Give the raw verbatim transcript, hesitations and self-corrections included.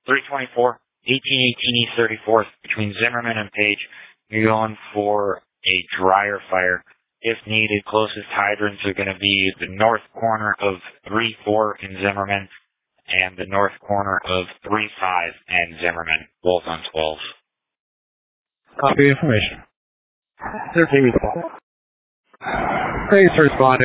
three twenty-four, eighteen eighteen East thirty-fourth, between Zimmerman and Page. You're going for a dryer fire. If needed, closest hydrants are going to be the north corner of three four in Zimmerman and the north corner of three five and Zimmerman, both on twelves. Copy information. thirteen respond. Thanks for responding.